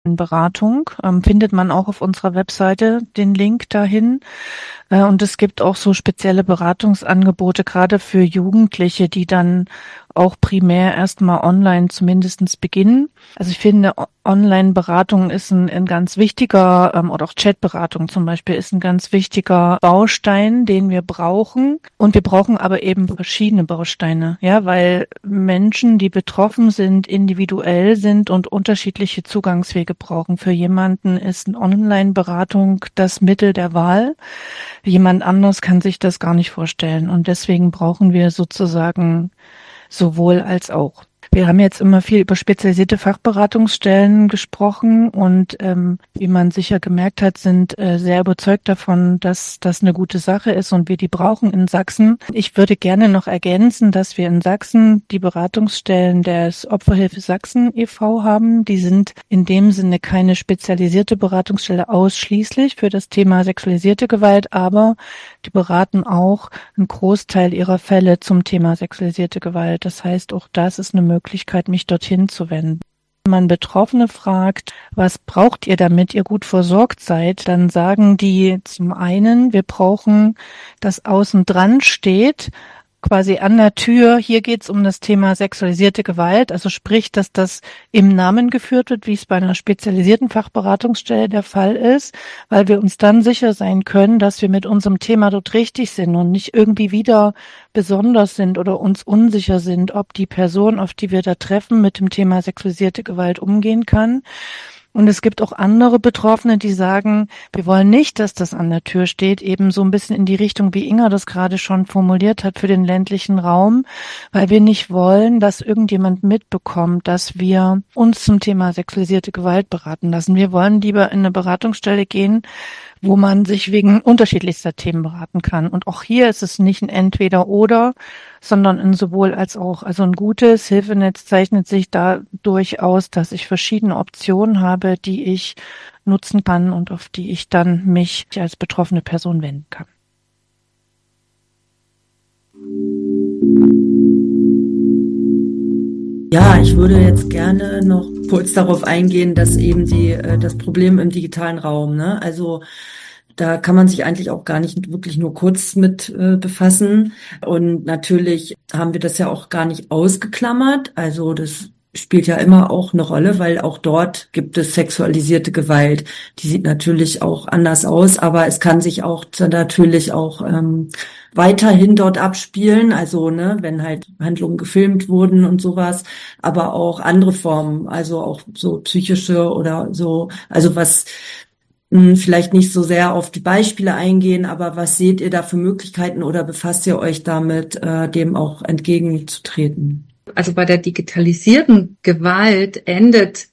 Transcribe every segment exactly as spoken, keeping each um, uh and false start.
Beratung, ähm, findet man auch auf unserer Webseite den Link dahin. Äh, und es gibt auch so spezielle Beratungsangebote, gerade für Jugendliche, die dann auch primär erstmal online zumindestens beginnen. Also ich finde, O- Online-Beratung ist ein, ein ganz wichtiger, ähm, oder auch Chat-Beratung zum Beispiel, ist ein ganz wichtiger Baustein, den wir brauchen. Und wir brauchen aber eben verschiedene Bausteine, ja, weil Menschen, die betroffen sind, individuell sind und unterschiedliche Zugangswege brauchen. Für jemanden ist eine Online-Beratung das Mittel der Wahl. Jemand anders kann sich das gar nicht vorstellen. Und deswegen brauchen wir sozusagen sowohl als auch. Wir haben jetzt immer viel über spezialisierte Fachberatungsstellen gesprochen und ähm, wie man sicher gemerkt hat, sind äh, sehr überzeugt davon, dass das eine gute Sache ist und wir die brauchen in Sachsen. Ich würde gerne noch ergänzen, dass wir in Sachsen die Beratungsstellen des Opferhilfe Sachsen e V haben. Die sind in dem Sinne keine spezialisierte Beratungsstelle ausschließlich für das Thema sexualisierte Gewalt, aber die beraten auch einen Großteil ihrer Fälle zum Thema sexualisierte Gewalt. Das heißt, auch das ist eine Möglichkeit, mich dorthin zu wenden. Wenn man Betroffene fragt, was braucht ihr, damit ihr gut versorgt seid, dann sagen die zum einen, wir brauchen, dass außen dran steht, quasi an der Tür, hier geht's um das Thema sexualisierte Gewalt, also sprich, dass das im Namen geführt wird, wie es bei einer spezialisierten Fachberatungsstelle der Fall ist, weil wir uns dann sicher sein können, dass wir mit unserem Thema dort richtig sind und nicht irgendwie wieder besonders sind oder uns unsicher sind, ob die Person, auf die wir da treffen, mit dem Thema sexualisierte Gewalt umgehen kann. Und es gibt auch andere Betroffene, die sagen, wir wollen nicht, dass das an der Tür steht, eben so ein bisschen in die Richtung, wie Inga das gerade schon formuliert hat, für den ländlichen Raum, weil wir nicht wollen, dass irgendjemand mitbekommt, dass wir uns zum Thema sexualisierte Gewalt beraten lassen. Wir wollen lieber in eine Beratungsstelle gehen, wo man sich wegen unterschiedlichster Themen beraten kann. Und auch hier ist es nicht ein Entweder-Oder, sondern ein sowohl als auch. Also ein gutes Hilfenetz zeichnet sich dadurch aus, dass ich verschiedene Optionen habe, die ich nutzen kann und auf die ich dann mich als betroffene Person wenden kann. Ja, ich würde jetzt gerne noch kurz darauf eingehen, dass eben die äh, das Problem im digitalen Raum, ne? Also da kann man sich eigentlich auch gar nicht wirklich nur kurz mit äh, befassen. Und natürlich haben wir das ja auch gar nicht ausgeklammert. Also das spielt ja immer auch eine Rolle, weil auch dort gibt es sexualisierte Gewalt. Die sieht natürlich auch anders aus, aber es kann sich auch natürlich auch ähm, weiterhin dort abspielen. Also ne, wenn halt Handlungen gefilmt wurden und sowas, aber auch andere Formen, also auch so psychische oder so, also was mh, vielleicht nicht so sehr auf die Beispiele eingehen, aber was seht ihr da für Möglichkeiten oder befasst ihr euch damit, äh, dem auch entgegenzutreten? Also bei der digitalisierten Gewalt endet,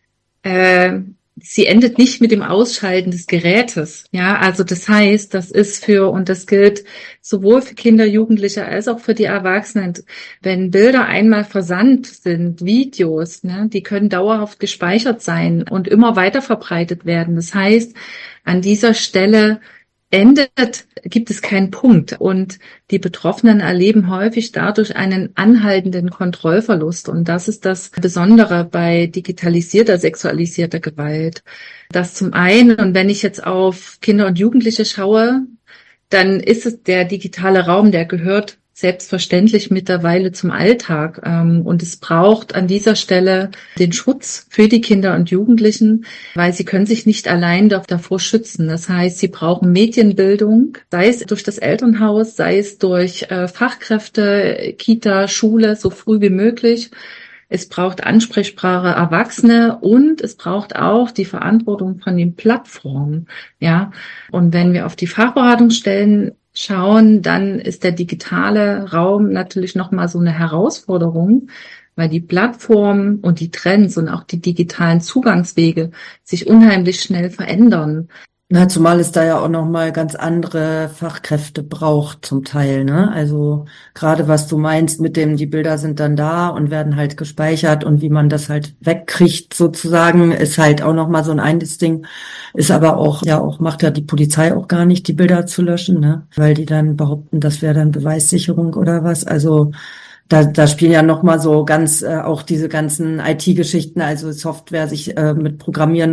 äh, sie endet nicht mit dem Ausschalten des Gerätes. Ja, also das heißt, das ist für, und das gilt sowohl für Kinder, Jugendliche als auch für die Erwachsenen. Wenn Bilder einmal versandt sind, Videos, ne, die können dauerhaft gespeichert sein und immer weiter verbreitet werden. Das heißt, an dieser Stelle endet, gibt es keinen Punkt. Und die Betroffenen erleben häufig dadurch einen anhaltenden Kontrollverlust. Und das ist das Besondere bei digitalisierter, sexualisierter Gewalt. Das zum einen, und wenn ich jetzt auf Kinder und Jugendliche schaue, dann ist es der digitale Raum, der gehört selbstverständlich mittlerweile zum Alltag. Und es braucht an dieser Stelle den Schutz für die Kinder und Jugendlichen, weil sie können sich nicht allein davor schützen. Das heißt, sie brauchen Medienbildung, sei es durch das Elternhaus, sei es durch Fachkräfte, Kita, Schule, so früh wie möglich. Es braucht ansprechbare Erwachsene und es braucht auch die Verantwortung von den Plattformen. Ja, und wenn wir auf die Fachberatungsstellen schauen, dann ist der digitale Raum natürlich nochmal so eine Herausforderung, weil die Plattformen und die Trends und auch die digitalen Zugangswege sich unheimlich schnell verändern. Na, zumal es da ja auch noch mal ganz andere Fachkräfte braucht zum Teil, ne? Also gerade was du meinst mit dem, die Bilder sind dann da und werden halt gespeichert und wie man das halt wegkriegt sozusagen, ist halt auch noch mal so ein eines Ding. Ist aber auch, ja auch, macht ja die Polizei auch gar nicht, die Bilder zu löschen, ne? Weil die dann behaupten, das wäre dann Beweissicherung oder was. Also da, da spielen ja noch mal so ganz, äh, auch diese ganzen I T-Geschichten, also Software sich äh, mit Programmieren